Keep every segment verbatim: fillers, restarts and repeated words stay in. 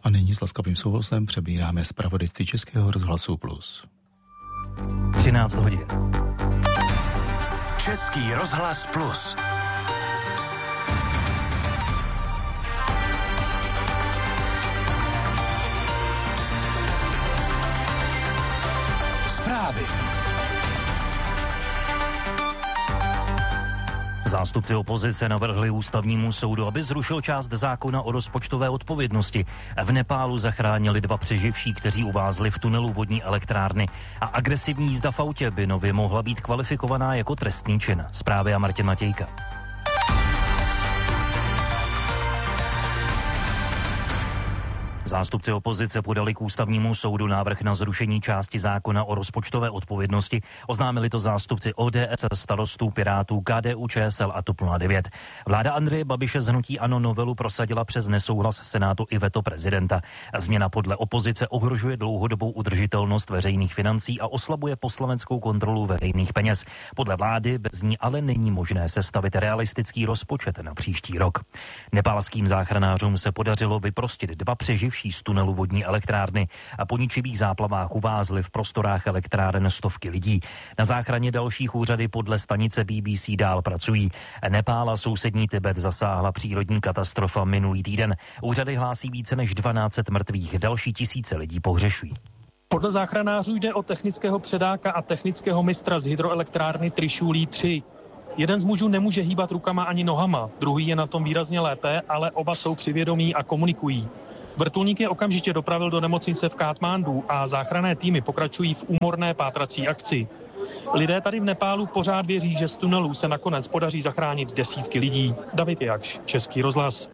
A nyní s laskavým souhlasem přebíráme zpravodajství Českého rozhlasu Plus. třináct hodin. Český rozhlas Plus. Zprávy. Zástupci opozice navrhli ústavnímu soudu, aby zrušil část zákona o rozpočtové odpovědnosti. V Nepálu zachránili dva přeživší, kteří uvázli v tunelu vodní elektrárny. A agresivní jízda v autě by nově mohla být kvalifikovaná jako trestný čin. Zprávy a Martin Matějka. Zástupci opozice podali k ústavnímu soudu návrh na zrušení části zákona o rozpočtové odpovědnosti. Oznámili to zástupci O D S, Starostů, Pirátů, K D U Č S L a TOP nula devět. Vláda Andreje Babiše z hnutí ANO novelu prosadila přes nesouhlas Senátu i veto prezidenta. Změna podle opozice ohrožuje dlouhodobou udržitelnost veřejných financí a oslabuje poslaneckou kontrolu veřejných peněz. Podle vlády bez ní ale není možné sestavit realistický rozpočet na příští rok. Nepálským záchranářům se podařilo vyprostit dva přeživší z tunelu vodní elektrárny a po ničivých záplavách uvázly v prostorách elektráren stovky lidí. Na záchraně dalších úřady podle stanice B B C dál pracují. Nepál a sousední Tibet zasáhla přírodní katastrofa minulý týden. Úřady hlásí více než dvanáct set mrtvých, další tisíce lidí pohřešují. Podle záchranářů jde o technického předáka a technického mistra z hydroelektrárny Trišulí tři. Jeden z mužů nemůže hýbat rukama ani nohama, druhý je na tom výrazně lépe, ale oba jsou při vědomí a komunikují. Vrtulník je okamžitě dopravil do nemocnice v Kátmandu a záchranné týmy pokračují v úmorné pátrací akci. Lidé tady v Nepálu pořád věří, že z tunelů se nakonec podaří zachránit desítky lidí. David Jakš, Český rozhlas.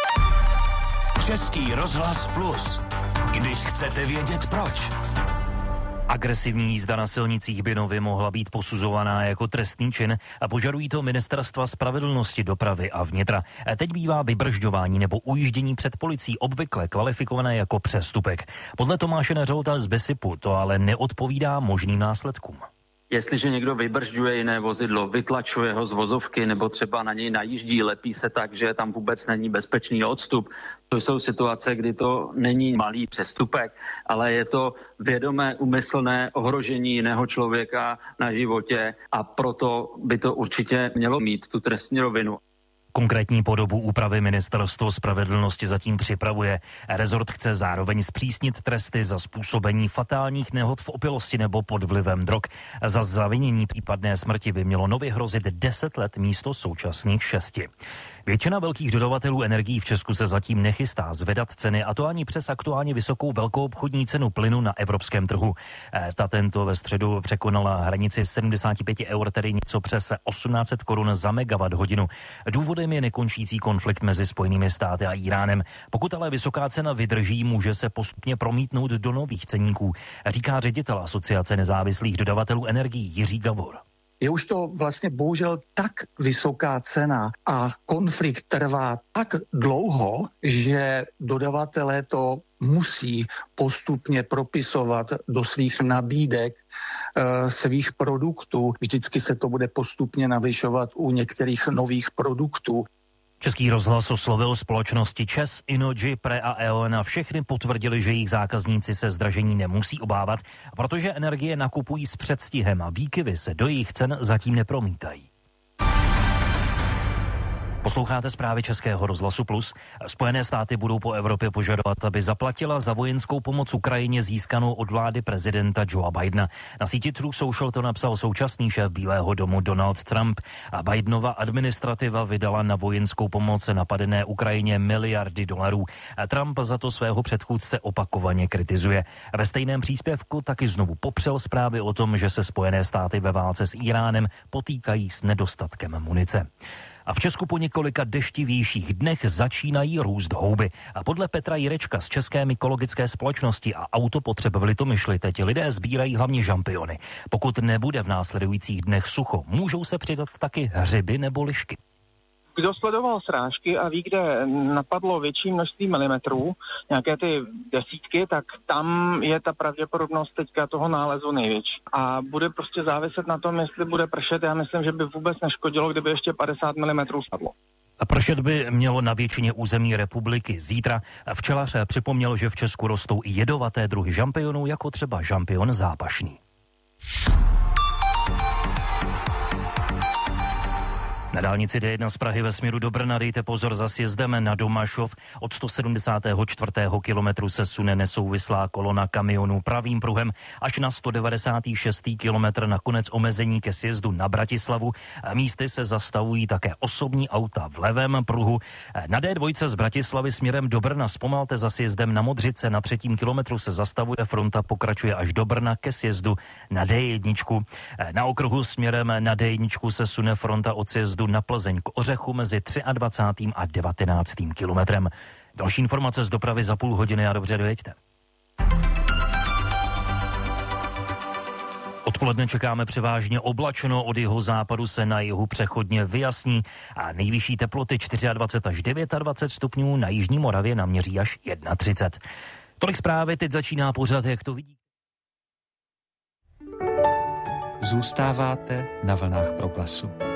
Český rozhlas Plus. Když chcete vědět proč. Agresivní jízda na silnicích by nově mohla být posuzovaná jako trestný čin a požadují to ministerstva spravedlnosti, dopravy a vnitra. A teď bývá vybržďování nebo ujíždění před policií obvykle kvalifikované jako přestupek. Podle Tomáše Neřolta z Besipu to ale neodpovídá možným následkům. Jestliže někdo vybržďuje jiné vozidlo, vytlačuje ho z vozovky nebo třeba na něj najíždí, lepí se tak, že tam vůbec není bezpečný odstup, to jsou situace, kdy to není malý přestupek, ale je to vědomé, úmyslné ohrožení jiného člověka na životě a proto by to určitě mělo mít tu trestní rovinu. Konkrétní podobu úpravy ministerstvo spravedlnosti zatím připravuje. Rezort chce zároveň zpřísnit tresty za způsobení fatálních nehod v opilosti nebo pod vlivem drog. Za zavinění případné smrti by mělo nově hrozit deset let místo současných šesti. Většina velkých dodavatelů energií v Česku se zatím nechystá zvedat ceny, a to ani přes aktuálně vysokou velkoobchodní cenu plynu na evropském trhu. Ta tento ve středu překonala hranici sedmdesát pět eur, tedy něco přes osmnáct set korun za megawatt hodinu. Důvodem je nekončící konflikt mezi Spojenými státy a Íránem. Pokud ale vysoká cena vydrží, může se postupně promítnout do nových ceníků, říká ředitel Asociace nezávislých dodavatelů energií Jiří Gavor. Je už to vlastně bohužel tak vysoká cena a konflikt trvá tak dlouho, že dodavatelé to musí postupně propisovat do svých nabídek e, svých produktů. Vždycky se to bude postupně navyšovat u některých nových produktů. Český rozhlas oslovil společnosti ČEZ, Innogy, Pre a E O N a všechny potvrdili, že jejich zákazníci se zdražení nemusí obávat, protože energie nakupují s předstihem a výkyvy se do jejich cen zatím nepromítají. Posloucháte zprávy Českého rozhlasu Plus. Spojené státy budou po Evropě požadovat, aby zaplatila za vojenskou pomoc Ukrajině získanou od vlády prezidenta Joea Bidena. Na síti Truth Social to napsal současný šéf Bílého domu Donald Trump. A Bidenova administrativa vydala na vojenskou pomoc napadené Ukrajině miliardy dolarů. A Trump za to svého předchůdce opakovaně kritizuje. Ve stejném příspěvku taky znovu popřel zprávy o tom, že se Spojené státy ve válce s Íránem potýkají s nedostatkem munice. A v Česku po několika deštivějších dnech začínají růst houby. A podle Petra Jirečka z České mykologické společnosti a Autopotřeb v Litomyšli teď lidé sbírají hlavně žampiony. Pokud nebude v následujících dnech sucho, můžou se přidat taky hřiby nebo lišky. Kdo sledoval srážky a ví, kde napadlo větší množství milimetrů, nějaké ty desítky, tak tam je ta pravděpodobnost teďka toho nálezu největší. A bude prostě záviset na tom, jestli bude pršet. Já myslím, že by vůbec neškodilo, kdyby ještě padesát milimetrů spadlo. Pršet by mělo na většině území republiky zítra. Včelař připomněl, že v Česku rostou i jedovaté druhy žampionů, jako třeba žampion zápašný. Na dálnici D jedna z Prahy ve směru do Brna dejte pozor za sjezdem na Domašov. Od sto sedmdesátého čtvrtého kilometru se sune nesouvislá kolona kamionů pravým pruhem až na sto devadesátý šestý kilometr, nakonec omezení ke sjezdu na Bratislavu. Místy se zastavují také osobní auta v levém pruhu. Na D dva z Bratislavy směrem do Brna zpomalte za sjezdem na Modřice. Na třetím kilometru se zastavuje, fronta pokračuje až do Brna ke sjezdu na D jedna. Na okruhu směrem na D jedna se sune fronta od sjezdu na Plzeň k Ořechu mezi dvacátým třetím a devatenáctým kilometrem. Další informace z dopravy za půl hodiny a dobře dojeďte. Odpoledne čekáme převážně oblačno, od jeho západu se na jihu přechodně vyjasní a nejvyšší teploty dvacet čtyři až dvacet devět stupňů, na jižní Moravě naměří až třicet jedna. Tolik zprávy, teď začíná pořad, jak to vidí. Zůstáváte na vlnách Proglasu.